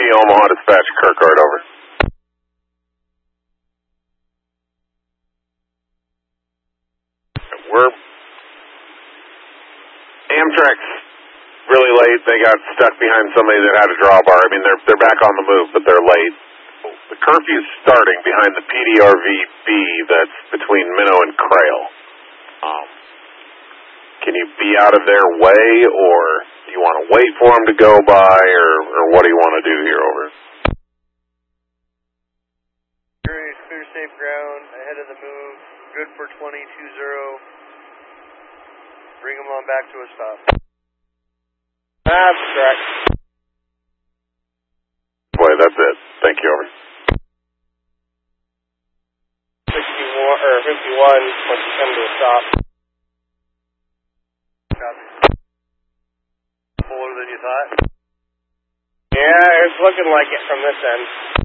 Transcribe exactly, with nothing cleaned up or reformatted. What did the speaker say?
Omaha Dispatch, Kirkard, over. We're Amtrak's really late. They got stuck behind somebody that had a drawbar. I mean, they're they're back on the move, but they're late. The curfew's starting behind the P D R V B that's between Minnow and Crail. Um, can you be out of their way, or do you want to wait for them to go by, or, or what do you want to do here, over? Clear, clear safe ground, ahead of the move, good for twenty two zero. Bring them on back to a stop. That's correct. Boy, that's it. Thank you, over. sixty-one, or fifty-one, once you come to a stop. Copy. Fuller than you thought? Yeah, it's looking like it from this end.